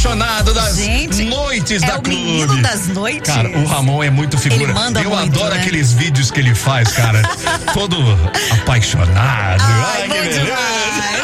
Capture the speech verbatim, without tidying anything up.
apaixonado das Gente, noites é da o Clube. menino das noites. Cara, o Ramon é muito figura. Ele manda Eu muito, adoro né? aqueles vídeos que ele faz, cara. Todo apaixonado. Ai, Ai, bom que beleza. demais.